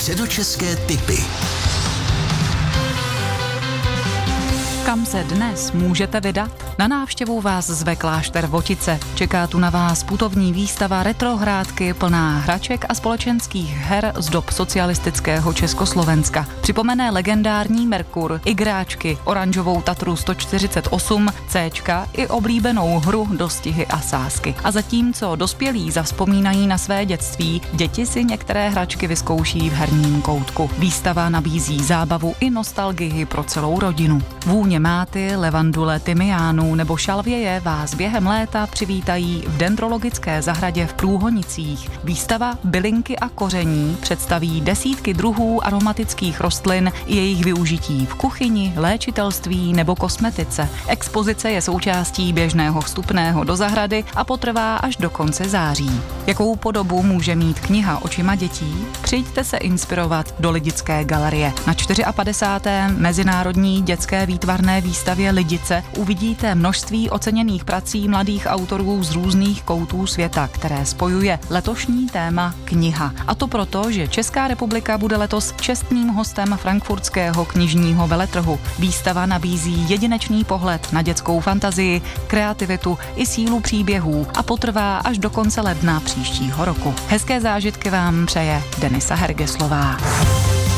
Středočeské tipy. Kam se dnes můžete vydat? Na návštěvu vás zve klášter Votice. Čeká tu na vás putovní výstava retrohrádky plná hraček a společenských her z dob socialistického Československa. Připomene legendární Merkur, igráčky, oranžovou Tatru 148, Cčka i oblíbenou hru Dostihy a sázky. A zatímco dospělí zavzpomínají na své dětství, děti si některé hračky vyzkouší v herním koutku. Výstava nabízí zábavu i nostalgii pro celou rodinu. Vůně máty, levandule, tymiánů nebo šalvěje vás během léta přivítají v dendrologické zahradě v Průhonicích. Výstava Bylinky a koření představí desítky druhů aromatických rostlin i jejich využití v kuchyni, léčitelství nebo kosmetice. Expozice je součástí běžného vstupného do zahrady a potrvá až do konce září. Jakou podobu může mít kniha očima dětí? Přijďte se inspirovat do Lidické galerie. Na 54. Mezinárodní dětské výtvarné výstavě Lidice uvidíte množství oceněných prací mladých autorů z různých koutů světa, které spojuje letošní téma kniha. A to proto, že Česká republika bude letos čestným hostem frankfurtského knižního veletrhu. Výstava nabízí jedinečný pohled na dětskou fantazii, kreativitu i sílu příběhů a potrvá až do konce ledna příštího roku. Hezké zážitky vám přeje Denisa Hergeslová.